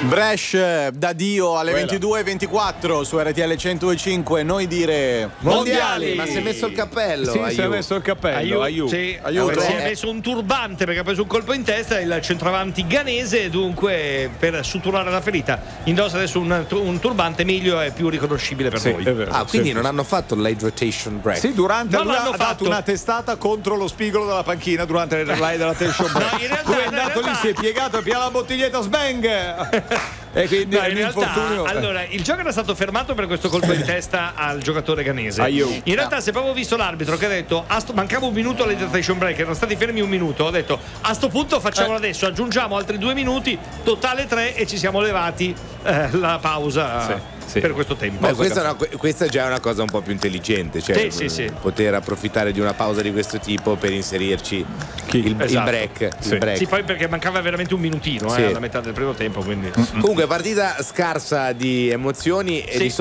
Brescia da Dio alle 22:24 su RTL 105. Noi dire mondiali. Ma si è messo il cappello. Sì, si è messo il cappello. Sì, si è messo un turbante perché ha preso un colpo in testa. Il centravanti ghanese, dunque, per suturare la ferita indossa adesso un turbante meglio e più riconoscibile per noi. Quindi non hanno fatto l'hydration break. Sì, durante non ha dato una testata contro lo spigolo della panchina durante l'hydration break. No, in realtà, lui è andato lì, si è piegato e piena la bottiglietta, sbang! E quindi in realtà, allora, il gioco era stato fermato per questo colpo in testa al giocatore ghanese. In realtà, se proprio visto l'arbitro che ha detto mancava un minuto all'hydration break, erano stati fermi un minuto, ho detto a sto punto facciamolo adesso, aggiungiamo altri 2 minuti, totale 3 e ci siamo levati la pausa. Per questo tempo. Questa è già una cosa un po' più intelligente, cioè poter approfittare di una pausa di questo tipo per inserirci il break. Sì, poi perché mancava veramente un minutino alla metà del primo tempo. Quindi. Comunque partita scarsa di emozioni e